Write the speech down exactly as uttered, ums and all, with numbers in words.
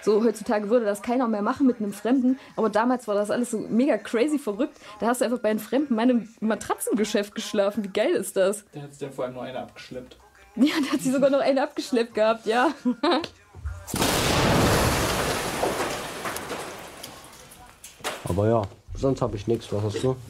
So, heutzutage würde das keiner mehr machen mit einem Fremden, aber damals war das alles so mega crazy verrückt. Da hast du einfach bei einem Fremden in meinem Matratzengeschäft geschlafen. Wie geil ist das? Der hat ja vor allem nur eine abgeschleppt. Ja, da hat sie sogar noch eine abgeschleppt gehabt, ja. Aber ja, sonst habe ich nichts. Was hast du?